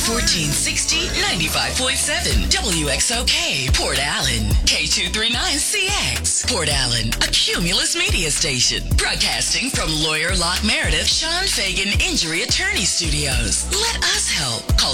1460, 95.7 WXOK, Port Allen, K239CX, Port Allen, a Cumulus media station, broadcasting from Lawyer Locke Meredith Sean Fagan Injury Attorney Studios. Let us help. Call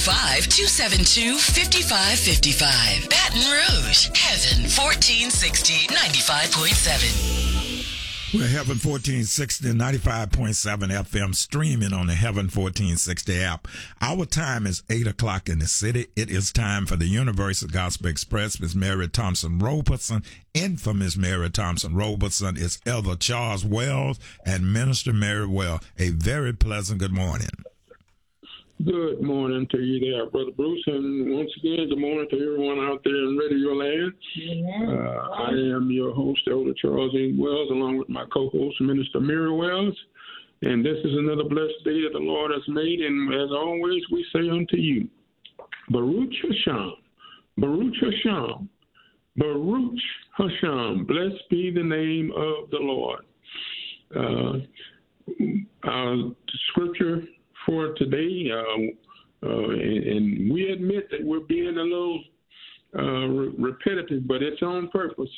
225-272-5555. Baton Rouge, Heaven 1460, 95.7. We're Heaven 1460, 95.7 FM, streaming on the Heaven 1460 app. Our time is 8 o'clock in the city. It is time for the Universal Gospel Express. Ms. Mary Thompson Robertson, infamous Mary Thompson Robertson, is Elder Charles Wells and Minister Mary Well. A very pleasant good morning. Good morning to you there, Brother Bruce, and once again, good morning to everyone out there in Radio Land. I am your host, Elder Charles E. Wells, along with my co-host, Minister Mary Wells, and this is another blessed day that the Lord has made, and as always, we say unto you, Baruch Hashem, Baruch Hashem, Baruch Hashem, blessed be the name of the Lord. Our scripture for today, and we admit that we're being a little repetitive, but it's on purpose.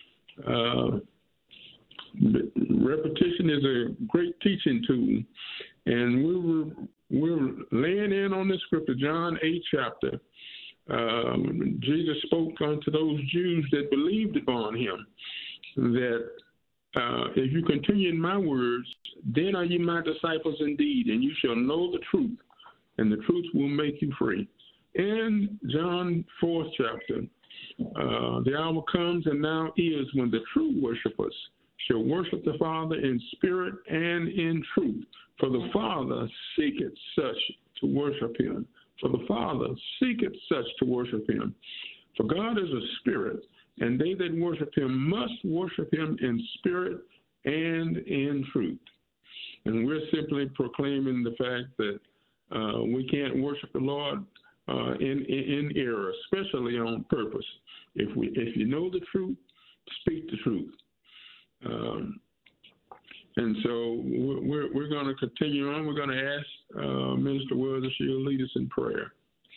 Repetition is a great teaching tool, and we're laying in on the scripture, John 8 chapter. Jesus spoke unto those Jews that believed upon him, that if you continue in my words, then are you my disciples indeed, and you shall know the truth, and the truth will make you free. In John 4th chapter, the hour comes and now is when the true worshipers shall worship the Father in spirit and in truth. For the Father seeketh such to worship him. For the Father seeketh such to worship him. For God is a spirit, and they that worship him must worship him in spirit and in truth. And we're simply proclaiming the fact that we can't worship the Lord in error, especially on purpose. If you know the truth, speak the truth. And so we're going to continue on. We're going to ask Minister Wells if she'll lead us in prayer.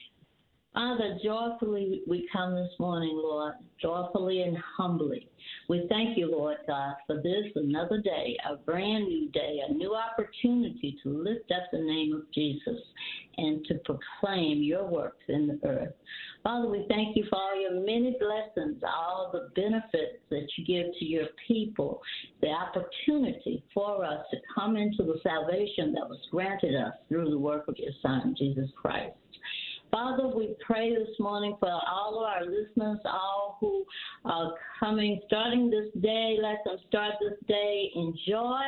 Father, joyfully we come this morning, Lord, joyfully and humbly. We thank you, Lord God, for this another day, a brand new day, a new opportunity to lift up the name of Jesus and to proclaim your works in the earth. Father, we thank you for all your many blessings, all the benefits that you give to your people, the opportunity for us to come into the salvation that was granted us through the work of your Son, Jesus Christ. Father, we pray this morning for all of our listeners, all who are coming, starting this day. Let them start this day in joy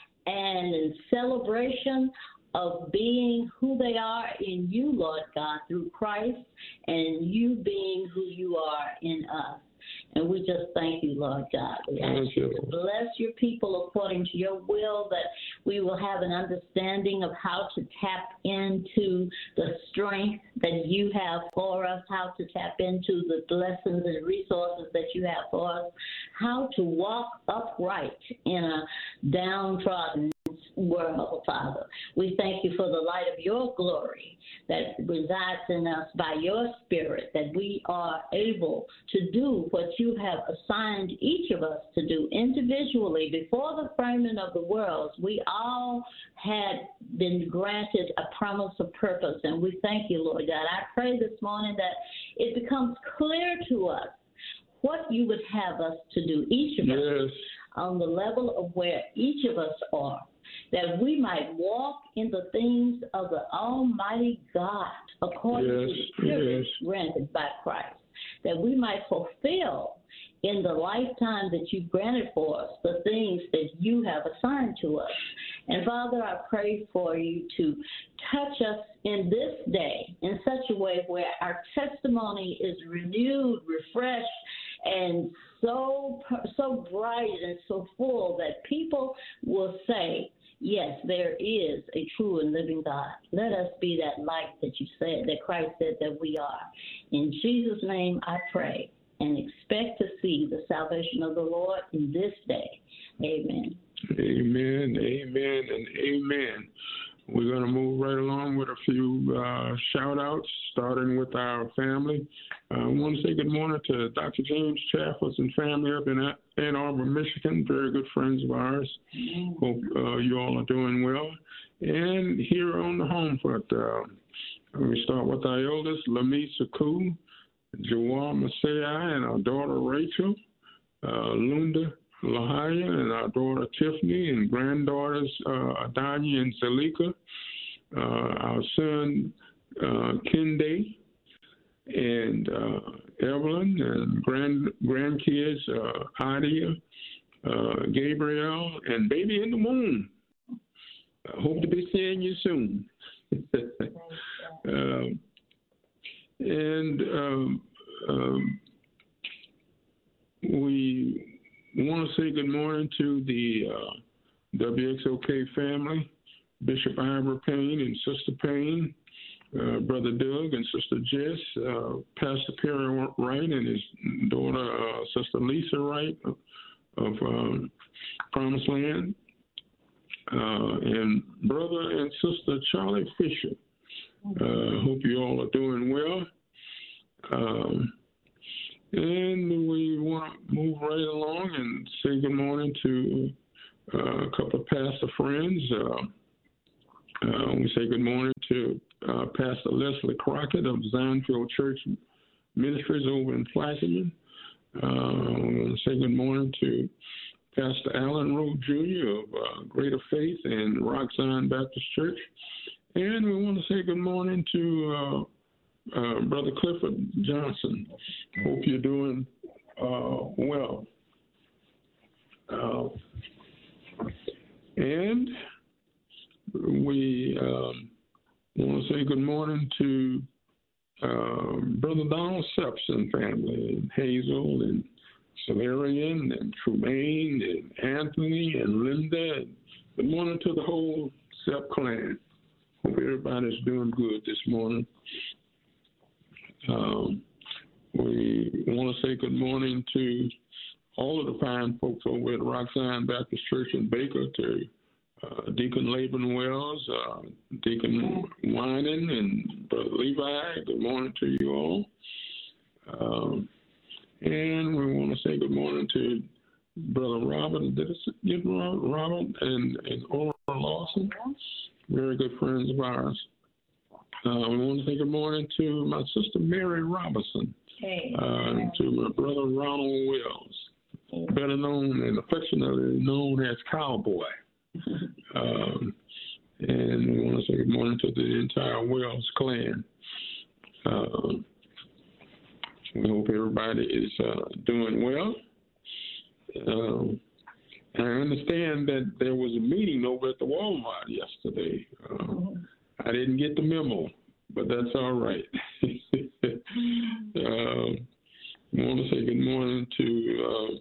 and in celebration of being who they are in you, Lord God, through Christ, and you being who you are in us. And we just thank you, Lord God. We ask you to bless your people according to your will, that we will have an understanding of how to tap into the strength that you have for us, how to tap into the blessings and resources that you have for us, how to walk upright in a downtrodden world, Father. We thank you for the light of your glory that resides in us by your Spirit, that we are able to do what you have assigned each of us to do individually. Before the framing of the world, we all had been granted a promise of purpose, and we thank you, Lord God. I pray this morning that it becomes clear to us what you would have us to do, each of us, on the level of where each of us are, that we might walk in the things of the Almighty God according to the Spirit granted by Christ, that we might fulfill in the lifetime that you've granted for us the things that you have assigned to us. And Father, I pray for you to touch us in this day in such a way where our testimony is renewed, refreshed, and so bright and so full that people will say, yes, there is a true and living God. Let us be that light that you said, that Christ said that we are. In Jesus' name I pray and expect to see the salvation of the Lord in this day. Amen. Amen, amen, and amen. We're going to move right along with a few shout-outs, starting with our family. I want to say good morning to Dr. James Chaffers and family up in Ann Arbor, Michigan, very good friends of ours. Hope you all are doing well. And here on the home front, we start with our eldest, Lamisa Koo, Jawar Masai, and our daughter, Rachel, Lunda Lahaya, and our daughter Tiffany, and granddaughters Adanya and Salika, our son Kende, and Evelyn, and grandkids Adia, Gabriel, and baby in the moon. I hope to be seeing you soon. We want to say good morning to the WXOK family, Bishop Ivor Payne and Sister Payne, Brother Doug and Sister Jess, Pastor Perry Wright and his daughter, Sister Lisa Wright of Promised Land, and Brother and Sister Charlie Fisher. Hope you all are doing well. And we want to move right along and say good morning to a couple of pastor friends. We say good morning to Pastor Leslie Crockett of Zionfield Church Ministries over in Plaquemine. We want to say good morning to Pastor Alan Rowe Jr. of Greater Faith and Rock Zion Baptist Church. And we want to say good morning to Brother Clifford Johnson. Hope you're doing well. And we want to say good morning to Brother Donald Sepps and family, and Hazel, and Salarian, and Trumaine, and Anthony, and Linda. And good morning to the whole Sepp clan. Hope everybody's doing good this morning. We want to say good morning to all of the fine folks over at Rock Zion Baptist Church in Baker, to Deacon Laban Wells, Deacon Winan, and Brother Levi. Good morning to you all. And we want to say good morning to Brother Robert. Did I get Robert and Oral Lawson? Very good friends of ours. We want to say good morning to my sister Mary Robinson, to my brother Ronald Wells, better known and affectionately known as Cowboy. And we want to say good morning to the entire Wells clan. We hope everybody is doing well. I understand that there was a meeting over at the Walmart yesterday. I didn't get the memo, but that's all right. I want to say good morning to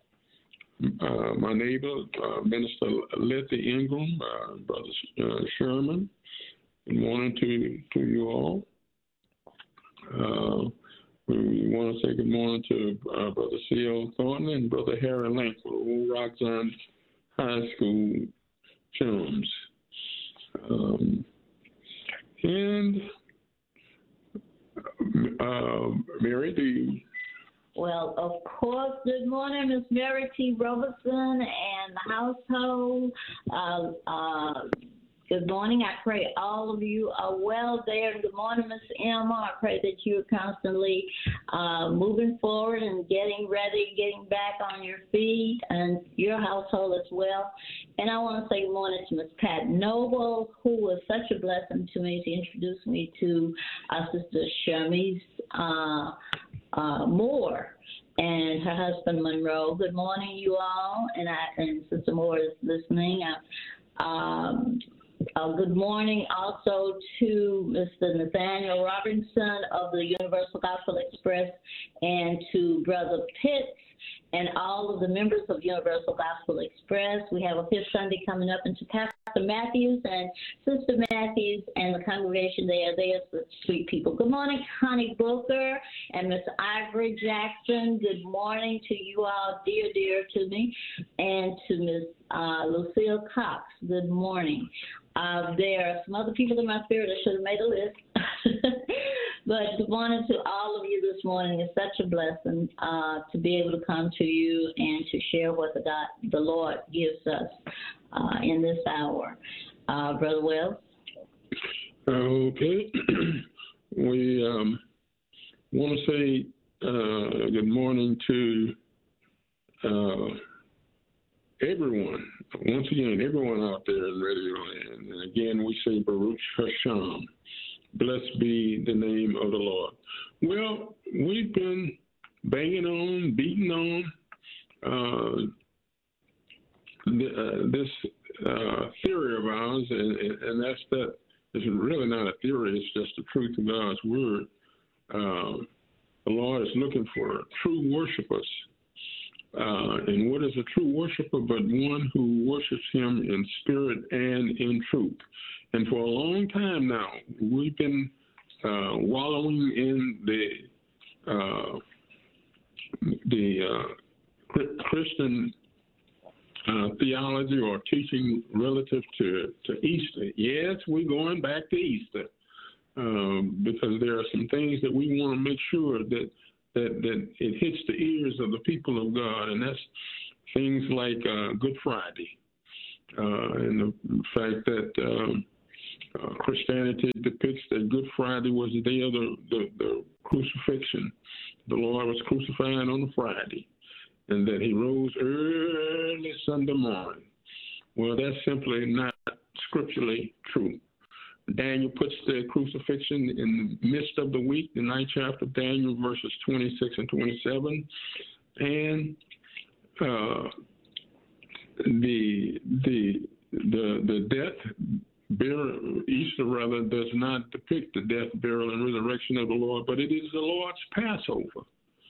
my neighbor, Minister Letty Ingram, Brother Sherman. Good morning to you all. We want to say good morning to Brother C.L. Thornton and Brother Harry Lankford, Old Rock Zion High School chums. And Mary, do you? Well, of course, good morning, Miss Mary T. Robertson and the household. Good morning. I pray all of you are well there. Good morning, Miss Emma. I pray that you are constantly moving forward and getting ready, getting back on your feet, and your household as well. And I want to say good morning to Miss Pat Noble, who was such a blessing to me to introduce me to our sister Shermise Moore and her husband Monroe. Good morning, you all, and Sister Moore is listening. Good morning also to Mr. Nathaniel Robinson of the Universal Gospel Express, and to Brother Pitts and all of the members of Universal Gospel Express. We have a fifth Sunday coming up, and to Pastor Matthews and Sister Matthews and the congregation there. They are such sweet people. Good morning, Connie Booker and Miss Ivory Jackson. Good morning to you all, dear to me, and to Miss Lucille Cox. Good morning. There are some other people in my spirit that should have made a list. But good morning to all of you this morning. It's such a blessing to be able to come to you and to share what the Lord gives us in this hour. Brother Wells? Okay. We want to say good morning to everyone. Once again, everyone out there in Radio Land. And again, we say Baruch Hashem. Blessed be the name of the Lord. Well, we've been banging on, beating on this theory of ours, and that's that it's really not a theory, it's just the truth of God's word. The Lord is looking for true worshipers. And what is a true worshiper but one who worships him in spirit and in truth? And for a long time now, we've been wallowing in the Christian theology or teaching relative to Easter. Yes, we're going back to Easter because there are some things that we want to make sure that it hits the ears of the people of God, and that's things like Good Friday and the fact that Christianity depicts that Good Friday was the day of the crucifixion. The Lord was crucified on a Friday, and that he rose early Sunday morning. Well, that's simply not scripturally true. Daniel puts the crucifixion in the midst of the week, the 9th chapter of Daniel, verses 26 and 27. And the death, burial, Easter rather, does not depict the death, burial, and resurrection of the Lord, but it is the Lord's Passover.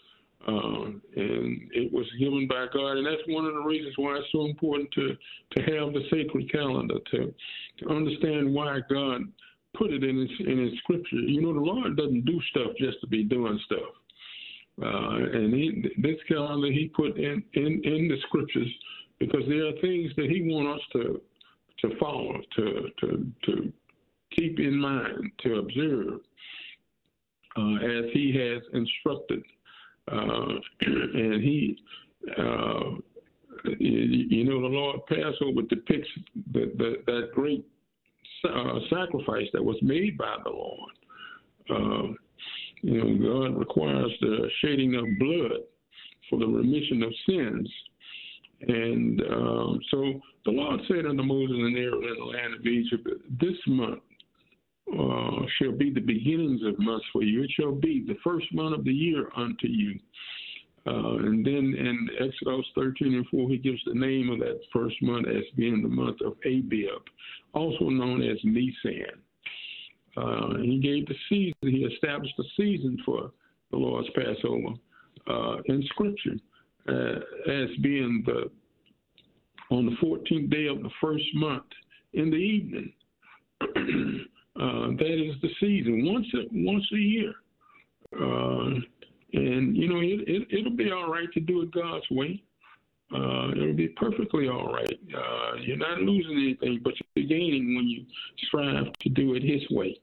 And it was given by God, and that's one of the reasons why it's so important to have the sacred calendar, to understand why God put it in his scripture. You know, the Lord doesn't do stuff just to be doing stuff. And this calendar he put in the scriptures because there are things that he wants us to follow, to keep in mind, to observe, as he has instructed. And he, you know, the Lord Passover depicts that great sacrifice that was made by the Lord. You know, God requires the shedding of blood for the remission of sins. And so the Lord said unto Moses and Aaron in the land of Egypt, this month shall be the beginnings of months for you. It shall be the first month of the year unto you. And then in Exodus 13 and 4, he gives the name of that first month as being the month of Abib, also known as Nisan. He gave the season, he established the season for the Lord's Passover in Scripture as being on the 14th day of the first month in the evening. That is the season, once a year. And, you know, it'll be all right to do it God's way. It'll be perfectly all right. You're not losing anything, but you're gaining when you strive to do it his way.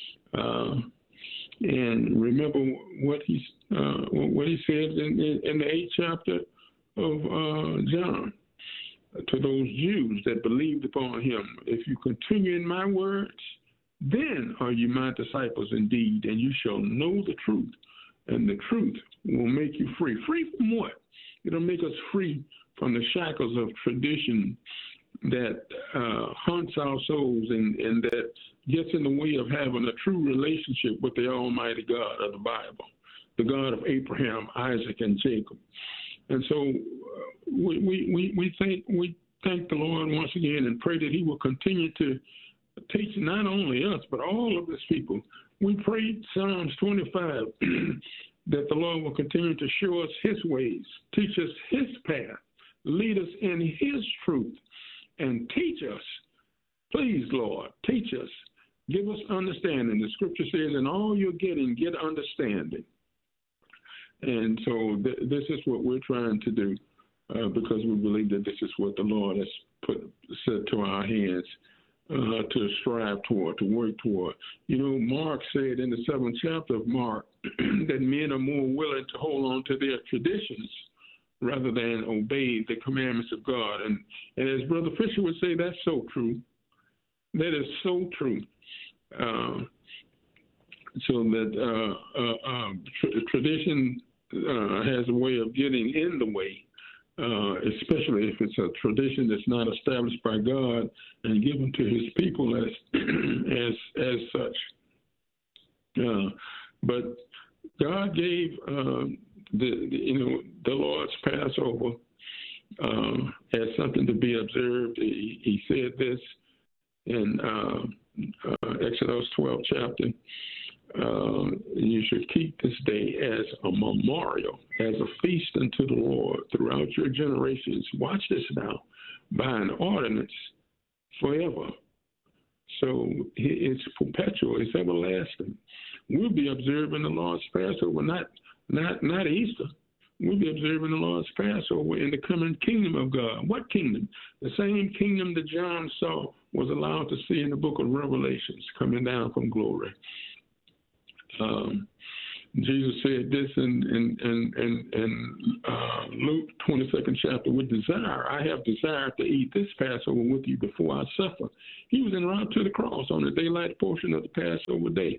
And remember what he said in the 8th chapter of John to those Jews that believed upon him. If you continue in my words, then are you my disciples indeed, and you shall know the truth, and the truth will make you free. Free from what? It'll make us free from the shackles of tradition that haunts our souls and that gets in the way of having a true relationship with the Almighty God of the Bible, the God of Abraham, Isaac, and Jacob. And so we thank the Lord once again and pray that he will continue to teach not only us, but all of his people. We prayed Psalms 25 that the Lord will continue to show us his ways, teach us his path, lead us in his truth, and teach us. Please, Lord, teach us. Give us understanding. The scripture says, in all you're getting, get understanding. And so this is what we're trying to do because we believe that this is what the Lord has set to our hands to strive toward, to work toward. You know, Mark said in the 7th chapter of Mark that men are more willing to hold on to their traditions rather than obey the commandments of God. And as Brother Fisher would say, that's so true. That is so true. So that tradition has a way of getting in the way, especially if it's a tradition that's not established by God and given to his people as such. But God gave the Lord's Passover as something to be observed. He said this in Exodus 12 chapter. You should keep this day as a memorial, as a feast unto the Lord throughout your generations. Watch this now, by an ordinance forever. So it's perpetual, it's everlasting. We'll be observing the Lord's Passover, not Easter. We'll be observing the Lord's Passover in the coming kingdom of God. What kingdom? The same kingdom that John saw was allowed to see in the book of Revelations, coming down from glory. Jesus said this in Luke 22nd chapter, with desire, I have desired to eat this Passover with you before I suffer. He was en route to the cross on the daylight portion of the Passover day.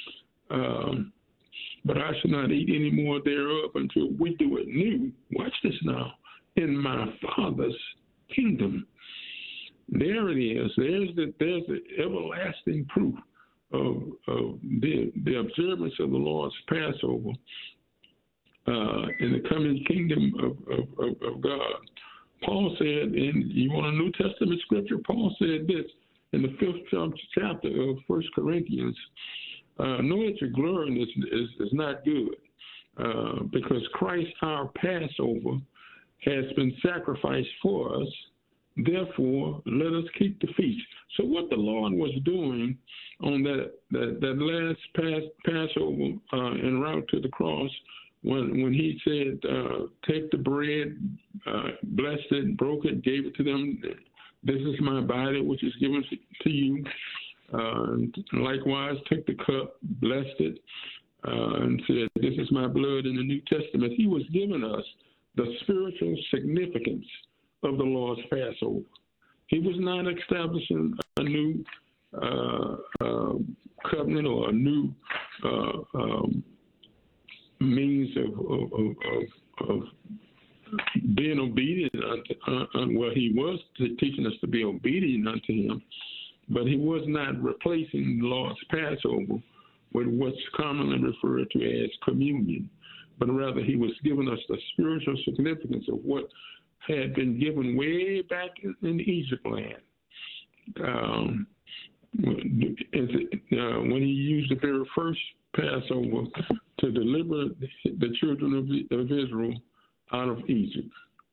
But I shall not eat any more thereof until we do it new. Watch this now. In my Father's kingdom. There it is. There's the everlasting proof of the observance of the Lord's Passover in the coming kingdom of God. Paul said, you want a New Testament scripture? Paul said this in the 5th chapter of 1 Corinthians. Know that your glorying is not good because Christ, our Passover, has been sacrificed for us. Therefore, let us keep the feast. So what the Lord was doing on that last Passover en route to the cross, when he said, take the bread, blessed it, broke it, gave it to them. This is my body, which is given to you. Likewise, took the cup, blessed it, and said, this is my blood in the New Testament. He was giving us the spiritual significance of the Lord's Passover. He was not establishing a new covenant or a new means of being obedient he was teaching us to be obedient unto him, but he was not replacing the Lord's Passover with what's commonly referred to as communion, but rather he was giving us the spiritual significance of what had been given way back in Egypt land. When he used the very first Passover to deliver the children of Israel out of Egypt.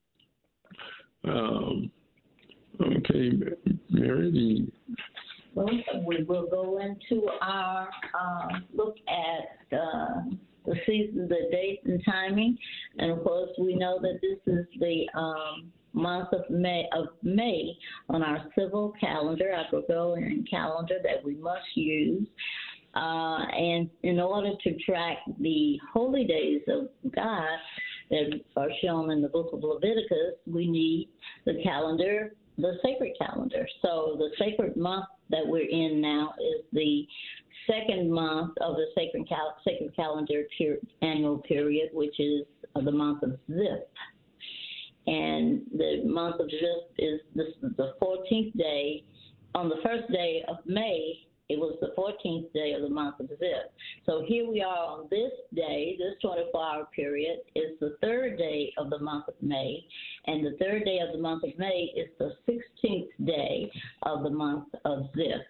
Okay, Mary. Well, we will go into our look at the season, the date and timing, and of course we know that this is the month of May on our civil calendar, our Gregorian calendar that we must use. And in order to track the holy days of God that are shown in the book of Leviticus, we need the calendar, the sacred calendar. So the sacred month that we're in now is the second month of the sacred calendar annual period, which is the month of Ziph. And the month of Ziph is the 14th day. On the first day of May, it was the 14th day of the month of Ziph. So here we are on this day, this 24-hour period is the third day of the month of May, and the third day of the month of May is the 16th day of the month of Ziph.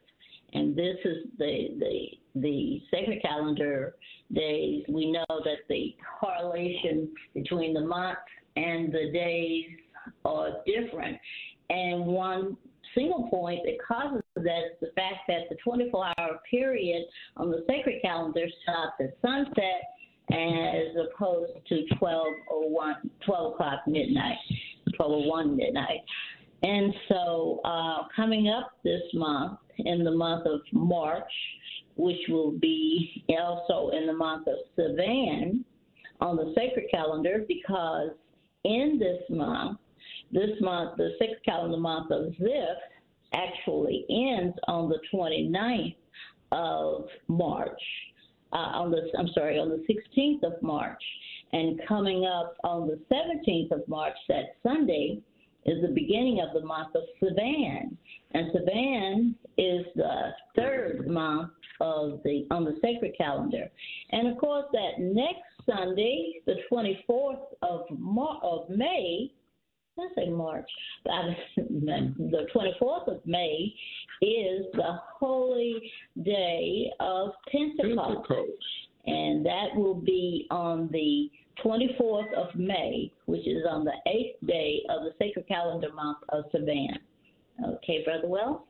and this is the sacred calendar days. We know that the correlation between the months and the days are different. And one single point that causes that is the fact that the 24-hour period on the sacred calendar stops at sunset as opposed to 12:01 midnight. And so coming up this month, in the month of March, which will be also in the month of Sivan on the sacred calendar, because in this month, the sacred calendar month of Ziph actually ends on the 29th of March, on the 16th of March. And coming up on the 17th of March, that Sunday, is the beginning of the month of Sivan. And Sivan is the third month on the sacred calendar. And of course, that next Sunday, the 24th of May, let's say March, the 24th of May is the holy day of Pentecost. And that will be on the 24th of May, which is on the 8th day of the sacred calendar month of Sivan. Okay, Brother Wells?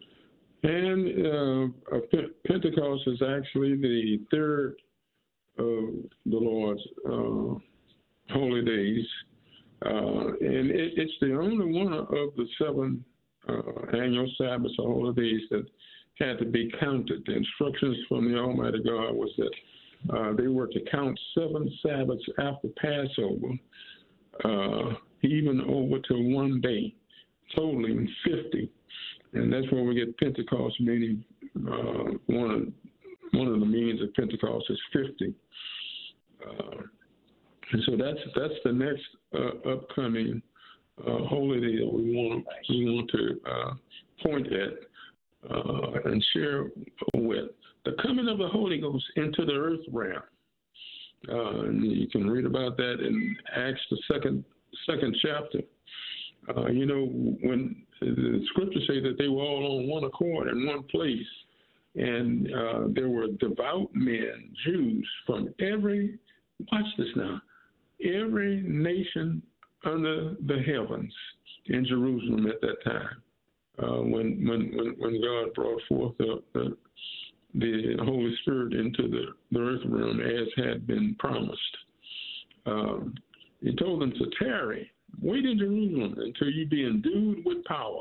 And Pentecost is actually the third of the Lord's holy days. And it's the only one of the 7 annual Sabbaths or holy days that had to be counted. The instructions from the Almighty God was that they were to count 7 Sabbaths after Passover, even over to one day, totaling 50. And that's where we get Pentecost, meaning one of the meanings of Pentecost is 50. And so that's the next upcoming holy day that we want to point at and share with. The coming of the Holy Ghost into the earth realm. And you can read about that in Acts, the second chapter. When the scriptures say that they were all on one accord in one place, and there were devout men, Jews, from every nation under the heavens in Jerusalem at that time, when God brought forth the Holy Spirit into the earth realm as had been promised. He told them to tarry, wait in Jerusalem until you be endued with power.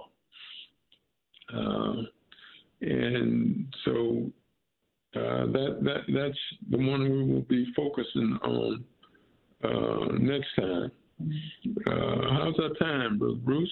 And so that's the one we will be focusing on next time. How's our time, Brother Bruce?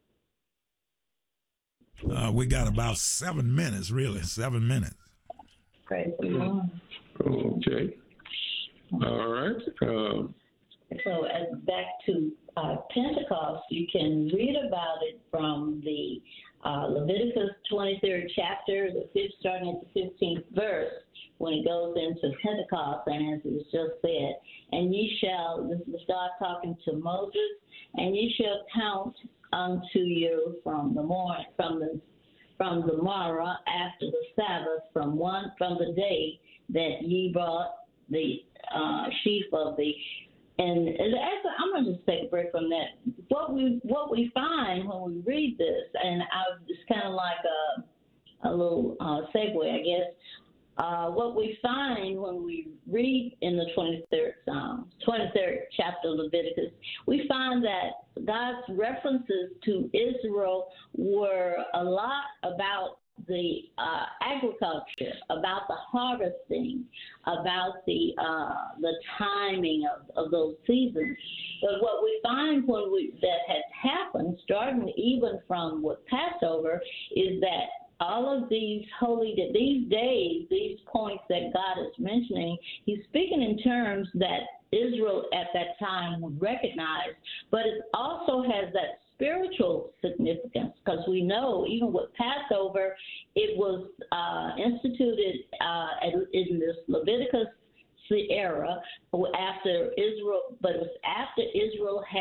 We got about 7 minutes, really, 7 minutes. Praise the Lord. Okay. All right. So back to Pentecost, you can read about it from the Leviticus 23rd chapter, starting at the 15th verse, when it goes into Pentecost, and as it was just said, and ye shall, this is God talking to Moses, and ye shall count unto you from the morning, from the morrow after the Sabbath, from the day that ye brought the sheaf of the. And I'm going to just take a break from that. What we find when we read this, and it's kind of like a little segue, I guess. What we find when we read in the 23rd chapter of Leviticus, we find that God's references to Israel were a lot about the agriculture, about the harvesting, about the timing of those seasons. But what we find that has happened, starting even from with Passover, is that all of these these days, these points that God is mentioning, he's speaking in terms that Israel at that time would recognize, but it also has that spiritual significance, because we know even with Passover, it was instituted in this Leviticus era after Israel, but it was after Israel had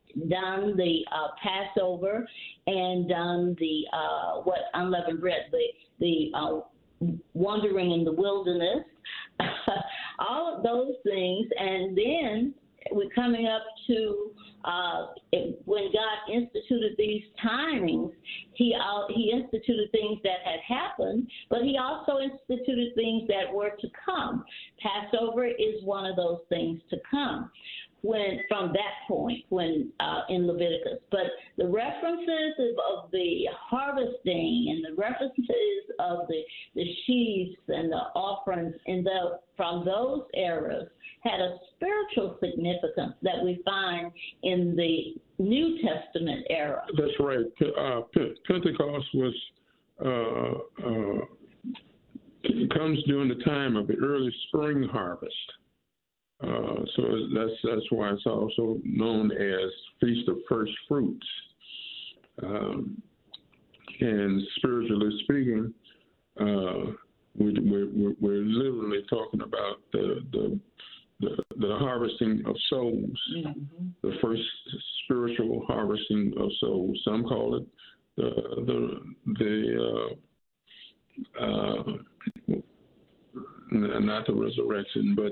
done the Passover and done the unleavened bread, the wandering in the wilderness, all of those things, and then we're coming up to when God instituted these timings. He instituted things that had happened, but He also instituted things that were to come. Passover is one of those things to come. From that point, in Leviticus, but the references of the harvesting and the references of the sheaves and the offerings from those eras had a spiritual significance that we find in the New Testament era. That's right. Pentecost comes during the time of the early spring harvest. So that's why it's also known as Feast of First Fruits. And spiritually speaking, we're literally talking about the harvesting of souls, the first spiritual harvesting of souls. Some call it not the resurrection, but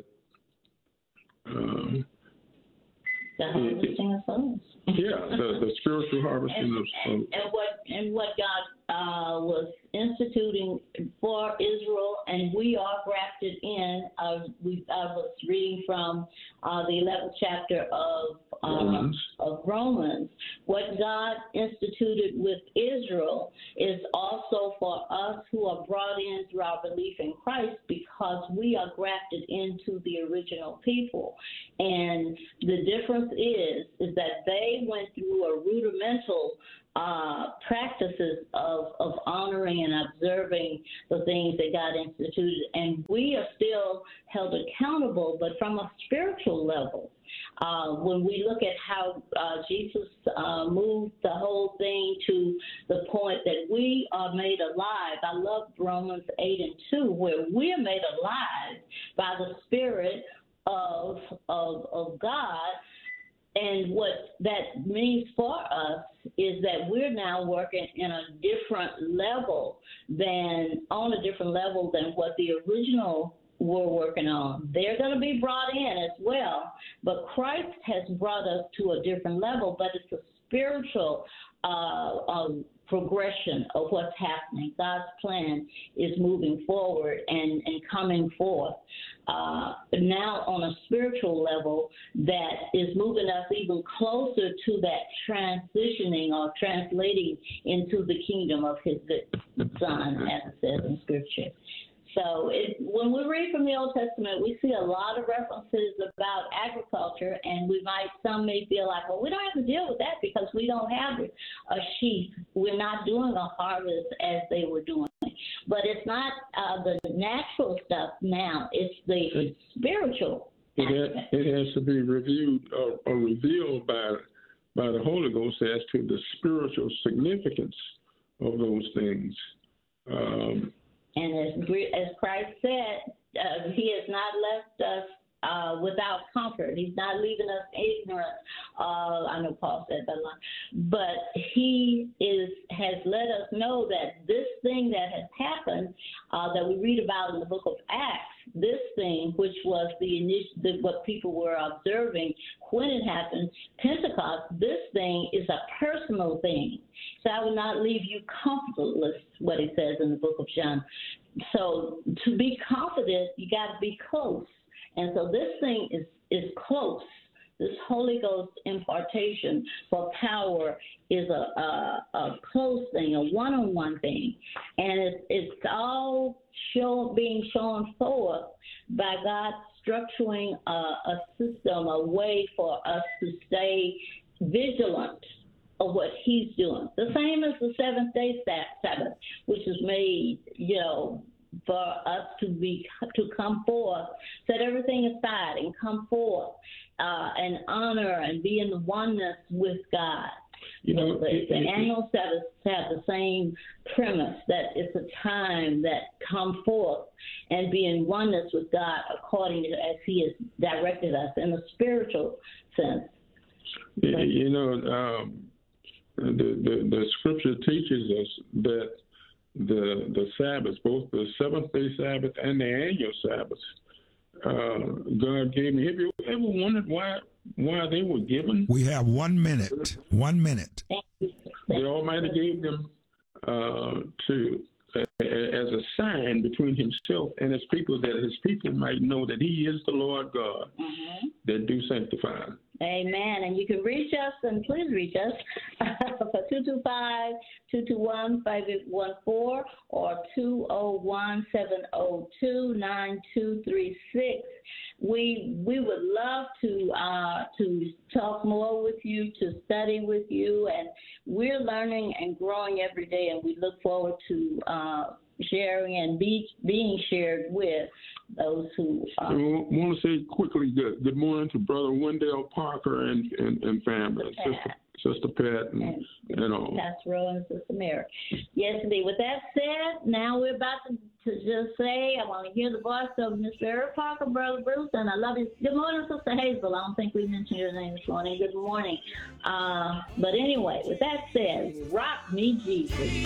the harvesting of souls. Yeah, the spiritual harvesting of souls. And what God was instituting for Israel, and we are grafted in. I was reading from the 11th chapter of Romans. What God instituted with Israel is also for us who are brought in through our belief in Christ, because we are grafted into the original people. And the difference is that they went through a rudimental practices of honoring and observing the things that God instituted, and we are still held accountable, but from a spiritual level. When we look at how Jesus moved the whole thing to the point that we are made alive. I love Romans 8:2, where we are made alive by the Spirit of God. And what that means for us is that we're now working on a different level than what the original were working on. They're going to be brought in as well, but Christ has brought us to a different level, but it's a spiritual progression of what's happening. God's plan is moving forward and coming forth now on a spiritual level that is moving us even closer to that transitioning or translating into the kingdom of His good Son, as it says in Scripture. So when we read from the Old Testament, we see a lot of references about agriculture, and some may feel like, well, we don't have to deal with that because we don't have a sheaf. We're not doing a harvest as they were doing. But it's not the natural stuff now. It's the spiritual. It has to be reviewed or revealed by the Holy Ghost as to the spiritual significance of those things. And as Christ said, He has not left us without comfort. He's not leaving us ignorant. I know Paul said that a lot. But He has let us know that this thing that has happened, that we read about in the book of Acts, this thing, which was what people were observing when it happened, Pentecost, this thing is a personal thing. So I will not leave you comfortless, what He says in the book of John. So to be confident, you got to be close. And so this thing is close. This Holy Ghost impartation for power is a close thing, a one-on-one thing. And it's all being shown forth by God structuring a system, a way for us to stay vigilant of what He's doing. The same as the seventh-day Sabbath, which is made, for us to come forth, set everything aside and come forth and honor and be in the oneness with God. The annual Sabbaths have the same premise, that it's a time that come forth and be in oneness with God according to as He has directed us in a spiritual sense. You know, the scripture teaches us that the Sabbath, both the seventh day Sabbath and the annual Sabbath, God gave me. Have you ever wondered why they were given? We have 1 minute. 1 minute. The Almighty gave them as a sign between Himself and His people, that His people might know that He is the Lord God that do sanctify. Amen. And you can reach us, and please reach us for 225-221-5814 or 201-702-9236. We would love to talk more with you, to study with you, and we're learning and growing every day, and we look forward to sharing and being shared with those who. I want to say quickly good morning to Brother Wendell Parker and family, and Sister Pat and all. Pastor Rowe and Sister Mary. Yes, indeed. With that said, now we're about to just say, I want to hear the voice of Mr. Eric Parker, Brother Bruce, and I love you. Good morning, Sister Hazel. I don't think we mentioned your name this morning. Good morning. But anyway, with that said, rock me, Jesus.